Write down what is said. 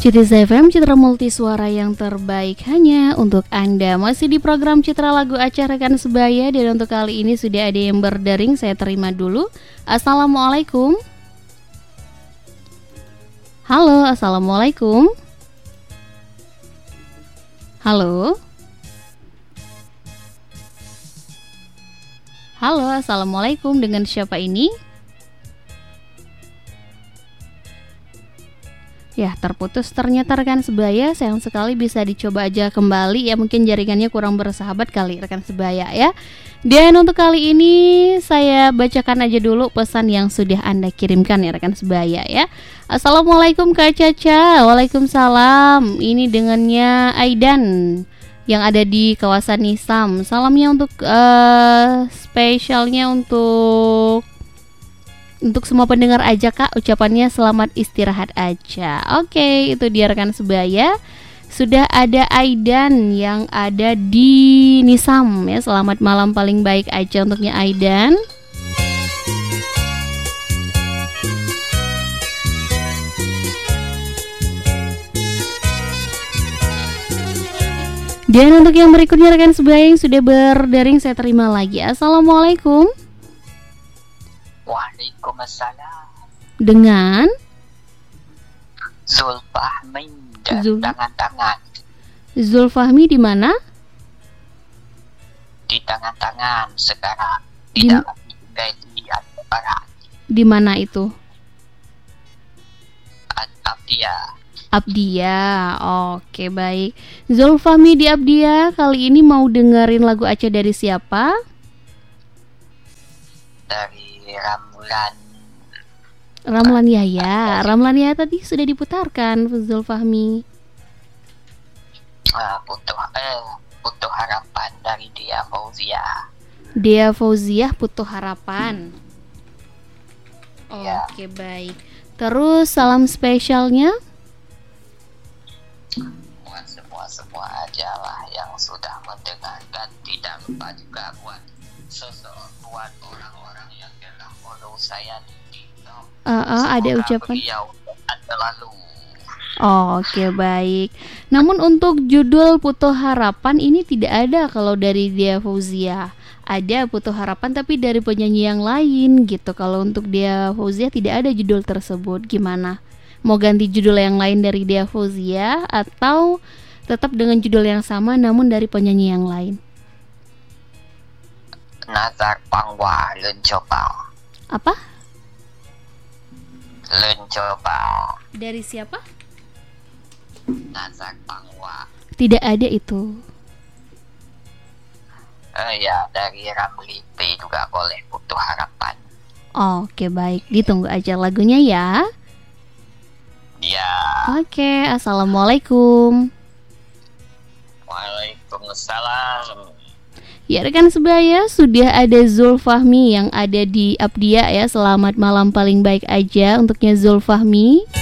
Cities FM, Citra Multisuara yang terbaik hanya untuk Anda. Masih di program Citra Lagu Aceh Rekan Sebaya. Dan untuk kali ini sudah ada yang berdering. Saya terima dulu. Assalamualaikum. Halo, assalamualaikum. Halo. Halo, assalamualaikum. Dengan siapa ini? Ya, terputus ternyata rekan sebaya. Sayang sekali, bisa dicoba aja kembali ya. Mungkin jaringannya kurang bersahabat kali rekan sebaya ya. Dan untuk kali ini saya bacakan aja dulu pesan yang sudah Anda kirimkan ya rekan sebaya ya. Assalamualaikum Kak Caca. Waalaikumsalam. Ini dengannya Aidan yang ada di kawasan Nisam. Salamnya untuk spesialnya untuk semua pendengar aja Kak, ucapannya selamat istirahat aja. Oke, itu dia rekan sebaya. Sudah ada Aidan yang ada di Nisam ya. Selamat malam paling baik aja untuknya Aidan. Dan untuk yang berikutnya rekan sebaya yang sudah berdering saya terima lagi. Assalamualaikum. Waalaikumsalam. Dengan Zulfahmi tangan-tangan. Zulfahmi di mana? Di tangan-tangan sekarang. Di dalam di Barat. Di mana itu? Abdia. Abdia. Oke, baik. Zulfahmi di Abdia, kali ini mau dengerin lagu Aceh dari siapa? Dari Ramlan Yahya. Ramlan Yahya tadi sudah diputarkan Zulfahmi. Butuh harapan dari Dia Fauziah. Dia Fauziah Butuh Harapan. Ya. Oke, baik. Terus salam spesialnya buat semua aja lah yang sudah mendengarkan. Tidak lupa juga buat orang-orang yang telah follow saya di TikTok. Ada ucapan. Lalu. Oke, baik. Namun untuk judul Butuh Harapan ini tidak ada kalau dari Dia Fauziah. Ada Butuh Harapan tapi dari penyanyi yang lain gitu. Kalau untuk Dia Fauziah tidak ada judul tersebut. Gimana? Mau ganti judul yang lain dari Dia Fauziah atau tetap dengan judul yang sama namun dari penyanyi yang lain? Nazar Pangwa Lencoba. Apa? Lencoba. Dari siapa? Nazar Pangwa. Tidak ada itu. Ya, dari Ramli P juga boleh. Butuh Harapan. Oke, baik. Ditunggu aja lagunya ya. Ya. Oke, assalamualaikum. Waalaikumsalam. Ya rekan sebaya, sudah ada Zulfahmi yang ada di Abdia ya. Selamat malam paling baik aja untuknya Zulfahmi.